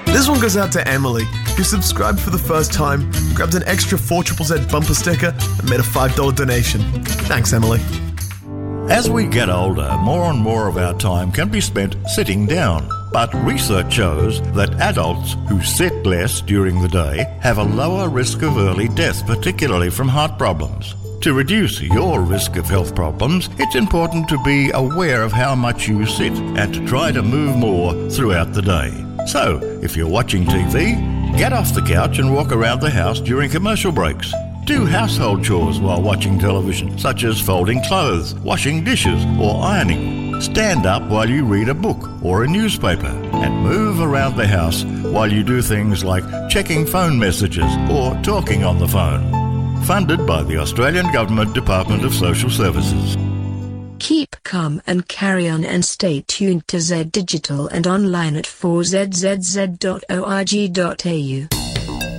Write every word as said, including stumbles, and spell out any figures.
This one goes out to Emily, who subscribed for the first time, grabbed an extra four Z Z Z bumper sticker, and made a five dollar donation. Thanks, Emily. As we get older, more and more of our time can be spent sitting down. But research shows that adults who sit less during the day have a lower risk of early death, particularly from heart problems. To reduce your risk of health problems, it's important to be aware of how much you sit and to try to move more throughout the day. So, if you're watching T V, get off the couch and walk around the house during commercial breaks. Do household chores while watching television, such as folding clothes, washing dishes, or ironing. Stand up while you read a book or a newspaper, and move around the house while you do things like checking phone messages or talking on the phone. Funded by the Australian Government Department of Social Services. Keep calm and carry on, and stay tuned to Z Digital and online at four z z z dot org dot a u.